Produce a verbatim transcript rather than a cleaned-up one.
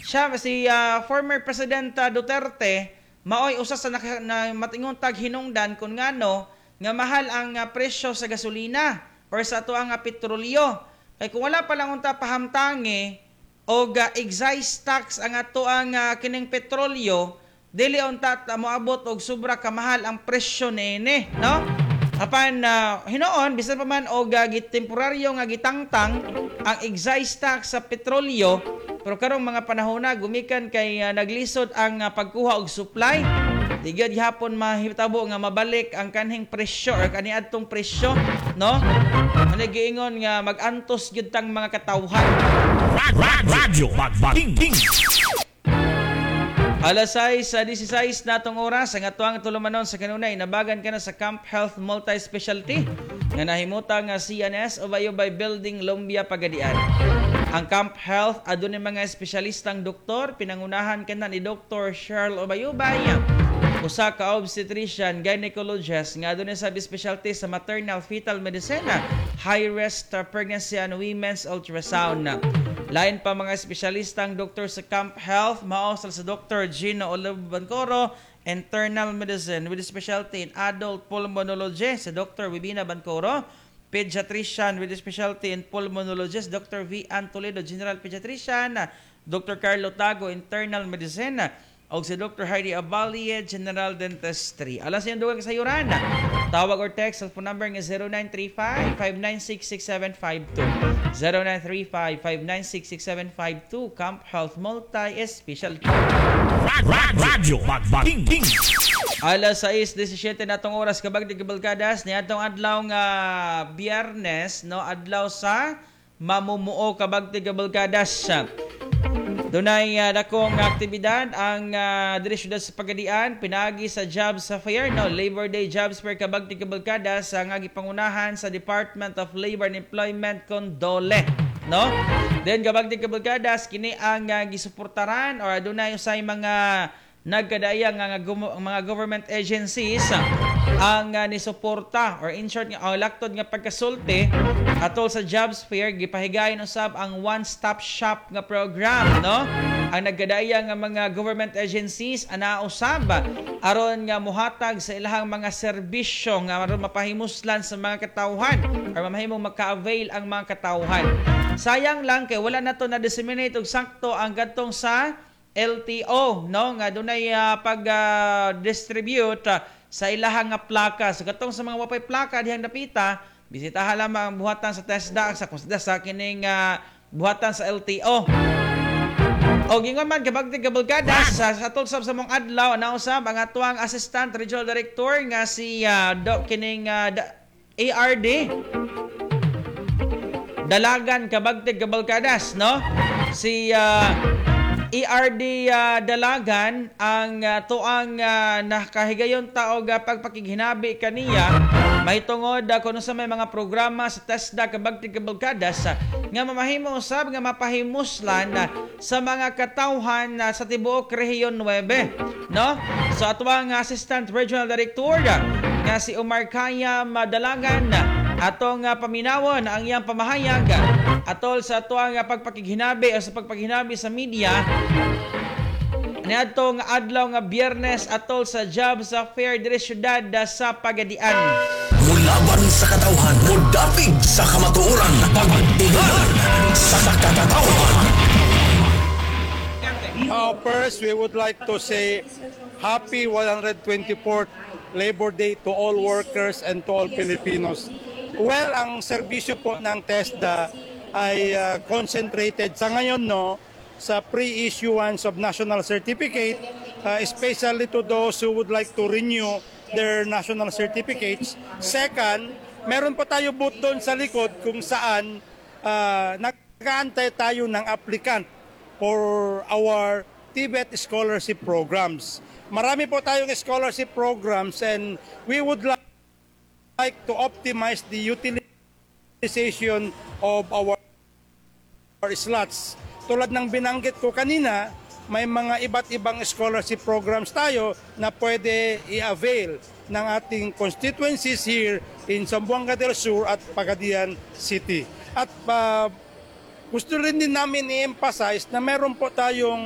siya si uh, former President uh, Duterte maoy usa sa na, na matingon tag hinungdan kun ngano nga mahal ang uh, presyo sa gasolina or sa ato ang uh, petrolyo. Kay kung wala pa lang unta pahamtangi og uh, excise tax ang ato ang uh, kining petrolyo, dili unta moabot og sobra ka mahal ang presyo niini, no? Apan uh, hinoon bisan pa man og uh, temporaryo nga gitangtang ang excise tax sa petrolyo, pero karong mga panahon na gumikan kay uh, naglisod ang uh, pagkuha og supply, digad gihapon mahitabo nga mabalik ang kanhing presyo or kaniadtong presyo, no? Ano giingon nga mag-antos gyud tang mga katawhan. Radyo Magbating. Alas sais sa disisais natong oras ang atuang tulumanon sa kanunay nabagan ka na sa Camp Health Multi-Specialty nga nahimuta nga C N S Ubay-Ubay Building, Lumbia, Pagadian. Ang Camp Health adunay mga espesyalistang doktor, pinangunahan ka na ni Doctor Cheryl Ubay-Ubay, usa ka obstetrician gynecologist nga adunay sub-specialty sa maternal fetal medicine, high risk pregnancy and women's ultrasound. Lain pa mga espesyalistang doktor sa Camp Health, maosal sa Doctor Gino Olive Bancoro, internal medicine with specialty in adult pulmonology sa Doctor Wibina Bancoro, pediatrician with specialty in pulmonology sa Doctor V. Ann Toledo, general pediatrician, Doctor Carlo Tago, internal medicine, o si Doctor Heidi Abalie, general dentistry. Alas yung dugang kasayuran. Tawag or text sa phone number nga zero nine three five, five nine six, six seven five two. zero nine three five, five nine six, six seven five two. Camp Health Multi-Specialty. Radyo Magbating. Alas sais disesyete natong oras kabagdi kabalkadas ni atong adlaw nga Biyernes, no, adlaw sa mamumuo kabagdi kabalkadas. Dunay uh, dakong aktibidad ang uh, diri syudad sa Pagadian pinagi sa Jobs Fair, no, Labor Day Jobs Fair kabagdi kabalkada sa nga gipangunahan sa Department of Labor and Employment kon DOLE, no. Then kabagdi kabalkada kini ang uh, gisuportaran or adunay usay mga nagkadayang nga mga government agencies ang uh, nisuporta or in short nga uh, laktod nga pagkasulti atol sa Jobs Fair. Gipahigayon usab ang one-stop shop nga program, no, ang nagkadayang nga mga government agencies ana usab aron nga muhatag sa ilahang mga serbisyo nga aron mapahimuslan sa mga katawhan or mamahimong maka-avail ang mga katawhan. Sayang lang kay wala nato na disseminate og sakto ang gadtong sa L T O, no, nga dunay uh, pag-distribute uh, sa ilahang nga plaka. So katong sa mga wapay plaka dihang dapita, bisitahan lamang ang buhatan sa TESDA sa kusda sa kining uh, buhatan sa L T O. O gingon man kabagti kabalkada sa atol sab sa mong adlaw na usab ang atuang Assistant Regional Director nga si uh, do, kining uh, A R D Dalagan kabagti kabalkadas, no, si uh, E R D uh, Dalagan ang uh, tuang uh, nakahigayon taog uh, pagpakiginabi kaniya may tungod uh, kuno sa may mga programa sa TESDA kabagti kabalkadas uh, nga mamahimo usab nga mapahimuslan uh, sa mga katawhan uh, sa tibuok Rehiyon nine, no. So atuang Assistant Regional Director uh, nga si Omar Kayam uh, Dalagan uh, atong uh, paminawon ang iyang pamahayag uh, atol sa atuang uh, pagpakiginabi o sa pagpakiginabi sa media niadtong adlaw nga Biyernes atol sa Jobs Fair diri syudad sa Pagadian. Mulaban sa katawhan, mudapig sa kamatuoran, pagtulungan sa katawhan. Uh, first, we would like to say happy one hundred twenty-fourth Labor Day to all workers and to all Filipinos. Well, ang serbisyo po ng TESDA ay uh, concentrated sa ngayon, no, sa pre-issuance of national certificate, uh, especially to those who would like to renew their national certificates. Second, meron pa tayo booth doon sa likod kung saan uh, nag-aantay tayo ng applicant for our Tibet scholarship programs. Marami po tayong scholarship programs and we would like like to optimize the utilization of our slots. Tulad ng binanggit ko kanina, may mga iba't ibang scholarship programs tayo na pwede i-avail ng ating constituencies here in Zamboanga del Sur at Pagadian City. At uh, gusto rin din namin i-emphasize na meron po tayong